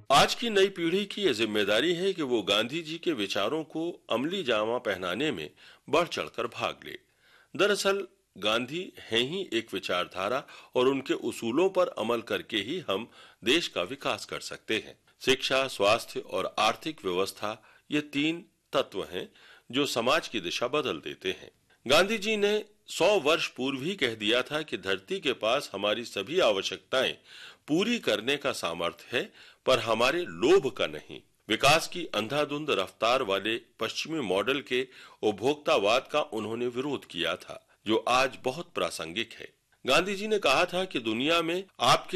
आज की नई पीढ़ी की यह जिम्मेदारी है कि वो गांधी जी के विचारों को अमली जामा पहनाने में बढ़ चढ़कर भाग ले। दरअसल गांधी हैं ही एक विचारधारा और उनके उसूलों पर अमल करके ही हम देश का विकास कर सकते हैं। शिक्षा, स्वास्थ्य और आर्थिक व्यवस्था ये तीन तत्व हैं जो समाज की दिशा बदल देते हैं। गांधी जी ने 100 वर्ष पूर्व ही कह दिया था कि धरती के पास हमारी सभी आवश्यकताएं पूरी करने का सामर्थ्य है, पर हमारे लोभ का नहीं। विकास की अंधाधुंध रफ्तार वाले पश्चिमी मॉडल के उपभोक्तावाद का उन्होंने विरोध किया था, जो आज बहुत प्रासंगिक है। गांधी जी ने कहा था कि दुनिया में आपके